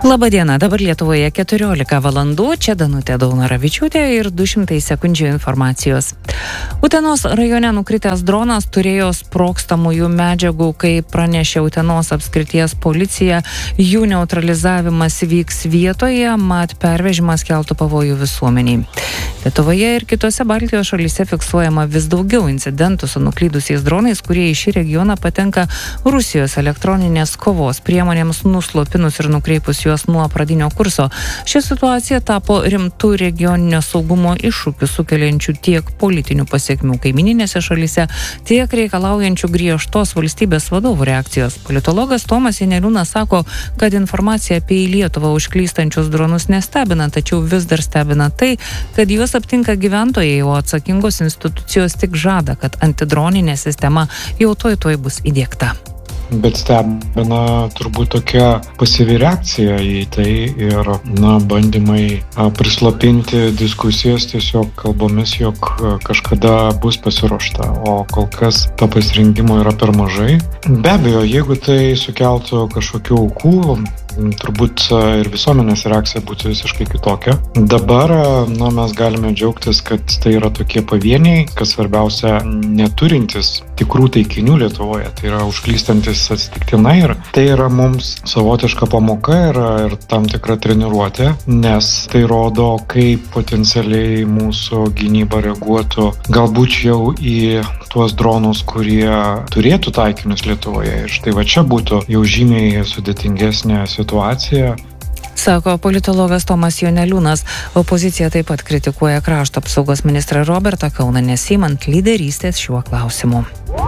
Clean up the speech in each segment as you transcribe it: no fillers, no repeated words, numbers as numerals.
Labadiena, dabar Lietuvoje 14 valandų, čia Danutė Daunoravičiūtė ir 200 sekundžių informacijos. Utenos rajone nukritęs dronas turėjo sprogstamųjų medžiagų, kai pranešė Utenos apskrities policija, jų neutralizavimas vyks vietoje, mat pervežimas keltų pavojų visuomeniai. Lietuvoje ir kitose Baltijos šalyse fiksuojama vis daugiau incidentų su nuklydusiais dronais, kurie į šį regioną patenka Rusijos elektroninės kovos priemonėms nuslopinus ir nukreipus juos nuo pradinio kurso. Ši situacija tapo rimtų regioninio saugumo iššūkių, sukeliančių tiek politinių pasiekmių kaimininėse šalyse, tiek reikalaujančių griežtos valstybės vadovų reakcijos. Politologas Tomas Janeliūnas sako, kad informacija apie į Lietuvą užklystančius dronus nestebina, tačiau vis dar stebina tai, kad juos aptinka gyventojai, o atsakingos institucijos tik žada, kad antidroninė sistema jau tuoj bus įdiegta. Bet stebina turbūt tokia pasyvi reakcija į tai ir bandymai prislopinti diskusijas tiesiog kalbomis, jog kažkada bus pasiruošta, o kol kas to pasirinkimo yra per mažai. Be abejo, jeigu tai sukeltų kažkokių aukų, turbūt ir visuomenės reakcija būtų visiškai kitokia. Dabar mes galime džiaugtis, kad tai yra tokie pavieniai, kas svarbiausia, neturintis tikrų taikinių Lietuvoje. Tai yra užklystantis atsitiktinai ir tai yra mums savotiška pamoka ir tam tikra treniruotė, nes tai rodo, kaip potencialiai mūsų gynyba reaguotų galbūt jau į tuos dronus, kurie turėtų taikinius Lietuvoje. Ir štai va čia būtų jau žymiai sudėtingesnė situacija. Sako politologas Tomas Janeliūnas. Opozicija taip pat kritikuoja krašto apsaugos ministrą Robertą Kauną, nesimant lyderystės šiuo klausimu.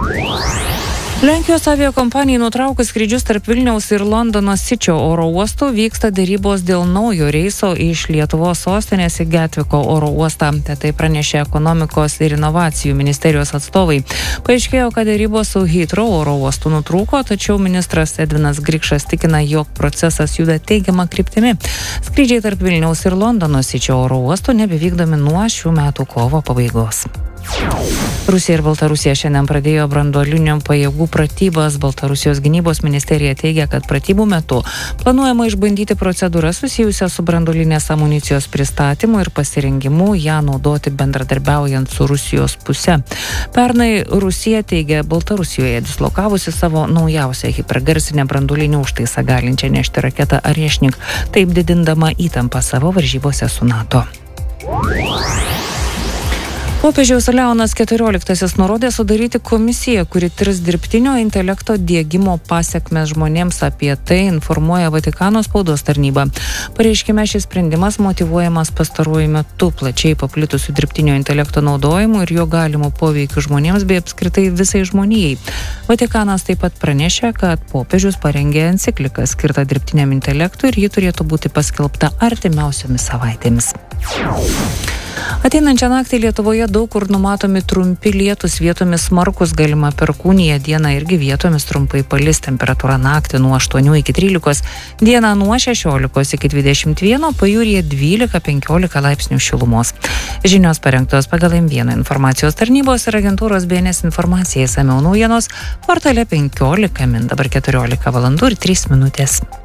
Lenkijos aviakompanijai nutraukus skrydžius tarp Vilniaus ir Londono Sičio oro uostų vyksta derybos dėl naujo reiso iš Lietuvos sostinės į Getviko oro uostą. Tai pranešė ekonomikos ir inovacijų ministerijos atstovai. Paaiškėjo, kad derybos su Heathrow oro uostu nutrūko, tačiau ministras Edvinas Grikšas tikina, jog procesas juda teigiama kryptimi. Skrydžiai tarp Vilniaus ir Londono Sičio oro uostų nebevykdomi nuo šių metų kovo pabaigos. Rusija ir Baltarusija šiandien pradėjo branduolinių pajėgų pratybas. Baltarusijos gynybos ministerija teigia, kad pratybų metu planuojama išbandyti procedūras susijusias su branduolinės amunicijos pristatymu ir pasirengimu ją naudoti bendradarbiaujant su Rusijos puse. Pernai Rusija teigia Baltarusijoje dislokavusi savo naujausią hipergarsinę branduolinį užtaisą galinčią nešti raketą Arešnik, taip didindama įtampą savo varžybose su NATO. Popiežiaus Leonas XIV nurodė sudaryti komisiją, kuri tirs dirbtinio intelekto diegimo pasekmes žmonėms. Apie tai informuoja Vatikano spaudos tarnyba. Pareiškime, šis sprendimas motyvuojamas pastaruoju metu plačiai paplitusiu dirbtinio intelekto naudojimu ir jo galimu poveikiu žmonėms bei apskritai visai žmonijai. Vatikanas taip pat pranešė, kad popiežius parengė encikliką skirtą dirbtiniam intelektui ir ji turėtų būti paskelbta artimiausiomis savaitėmis. Ateinančią naktį Lietuvoje daug kur numatomi trumpi lietūs, vietomis smarkus, galima perkūnija, dieną irgi vietomis trumpai palis, temperatūra naktį nuo 8 iki 13, dieną nuo 16 iki 21, pajūryje 12-15 laipsnių šilumos. Žinios parengtos pagal M1 informacijos tarnybos ir agentūros BNS informacija, išsamiau naujienos portale 15 min, dabar 14 valandų ir 3 minutės.